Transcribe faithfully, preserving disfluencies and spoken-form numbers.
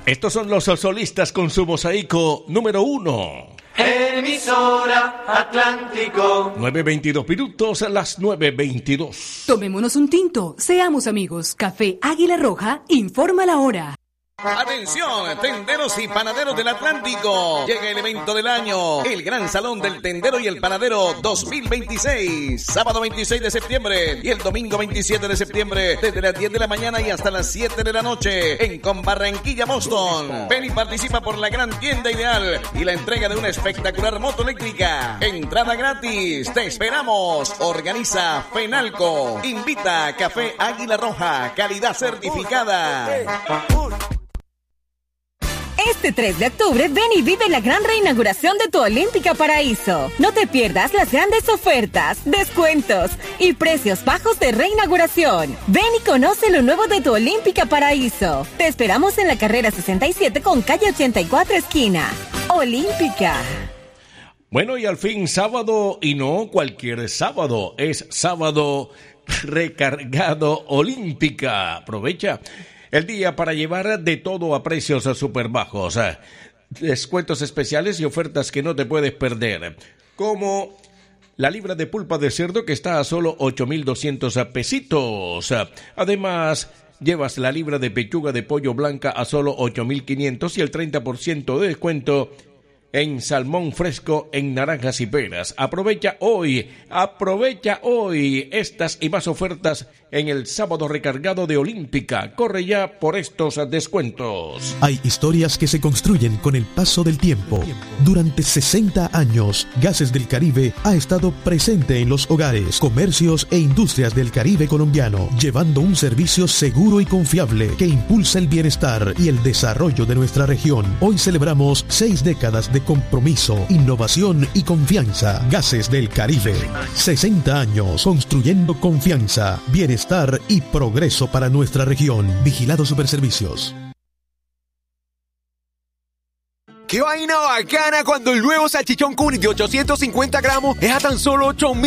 Estos son los solistas con su mosaico número uno. Emisora Atlántico. nueve veintidós minutos a las nueve veintidós. Tomémonos un tinto, seamos amigos. Café Águila Roja informa la hora. Atención, tenderos y panaderos del Atlántico. Llega el evento del año, el Gran Salón del Tendero y el Panadero dos mil veintiséis. Sábado veintiséis de septiembre y el domingo veintisiete de septiembre, desde las diez de la mañana y hasta las siete de la noche, en Conbarranquilla, Boston. Ven y participa por la gran tienda ideal y la entrega de una espectacular moto eléctrica. Entrada gratis, te esperamos. Organiza Fenalco. Invita Café Águila Roja, calidad certificada. Este tres de octubre ven y vive la gran reinauguración de tu Olímpica Paraíso. No te pierdas las grandes ofertas, descuentos y precios bajos de reinauguración. Ven y conoce lo nuevo de tu Olímpica Paraíso. Te esperamos en la carrera sesenta y siete con calle ochenta y cuatro esquina. Olímpica. Bueno, y al fin sábado, y no cualquier sábado, es sábado recargado Olímpica. Aprovecha el día para llevar de todo a precios súper bajos. Descuentos especiales y ofertas que no te puedes perder. Como la libra de pulpa de cerdo que está a solo ocho mil doscientos pesitos. Además, llevas la libra de pechuga de pollo blanca a solo ocho mil quinientos y el treinta por ciento de descuento en salmón fresco en naranjas y peras. Aprovecha hoy, aprovecha hoy estas y más ofertas en el sábado recargado de Olímpica. Corre ya por estos descuentos. Hay historias que se construyen con el paso del tiempo. Durante sesenta años, Gases del Caribe ha estado presente en los hogares, comercios e industrias del Caribe colombiano, llevando un servicio seguro y confiable que impulsa el bienestar y el desarrollo de nuestra región. Hoy celebramos seis décadas de compromiso, innovación y confianza. Gases del Caribe. sesenta años construyendo confianza, bienestar y progreso para nuestra región. Vigilado Superservicios. ¡Qué vaina bacana cuando el nuevo salchichón Cuni de ochocientos cincuenta gramos es a tan solo ocho mil